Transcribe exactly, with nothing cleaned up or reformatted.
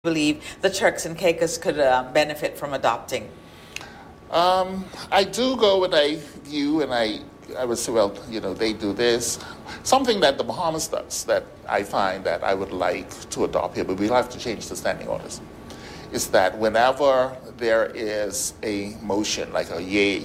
believe the Turks and Caicos could uh, benefit from adopting? Um, I do go with a view, and I, I would say, well, you know, they do this. Something that the Bahamas does that I find that I would like to adopt here, but we'll have to change the standing orders, is that whenever there is a motion, like a yay